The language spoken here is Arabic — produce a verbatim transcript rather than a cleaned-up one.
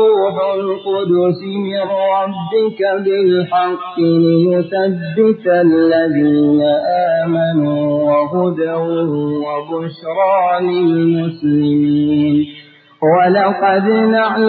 روح القدس من ربك بالحق ليثبت الذين آمنوا وهدى وبشرى للمسلمين ولقد نعلم